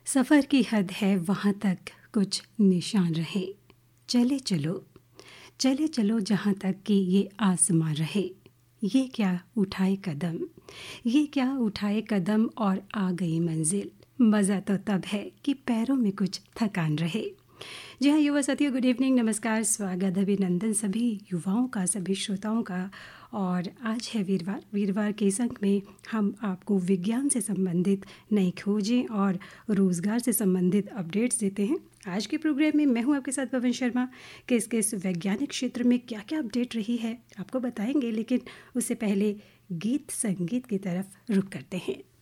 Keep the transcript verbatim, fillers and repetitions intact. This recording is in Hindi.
सफ़र की हद है वहाँ तक कुछ निशान रहे। चले चलो चले चलो जहाँ तक कि ये आसमां रहे। ये क्या उठाए कदम, ये क्या उठाए कदम और आ गई मंजिल। मज़ा तो तब है कि पैरों में कुछ थकान रहे। जी हाँ युवा साथियों, गुड इवनिंग, नमस्कार, स्वागत, अभिनंदन सभी युवाओं का, सभी श्रोताओं का। और आज है वीरवार। वीरवार के इस अंक में हम आपको विज्ञान से संबंधित नई खोजें और रोज़गार से संबंधित अपडेट्स देते हैं। आज के प्रोग्राम में मैं हूं आपके साथ पवन शर्मा। किस किस वैज्ञानिक क्षेत्र में क्या क्या अपडेट रही है आपको बताएंगे, लेकिन उससे पहले गीत संगीत की तरफ रुख करते हैं।